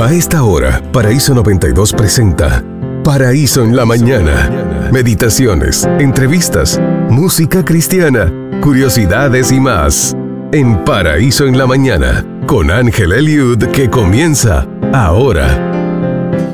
A esta hora, Paraíso 92 presenta Paraíso en la Mañana. Meditaciones, entrevistas, música cristiana, curiosidades y más. En Paraíso en la Mañana, con Ángel Eliud, que comienza ahora.